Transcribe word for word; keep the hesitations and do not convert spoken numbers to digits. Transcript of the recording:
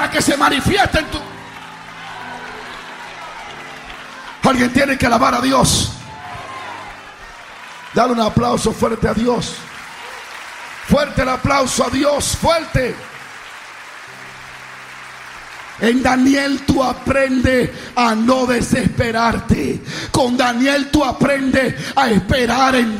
para que se manifieste en tu... Alguien tiene que alabar a Dios. Dale un aplauso fuerte a Dios. Fuerte el aplauso a Dios, fuerte. En Daniel tú aprendes a no desesperarte. Con Daniel tú aprendes a esperar en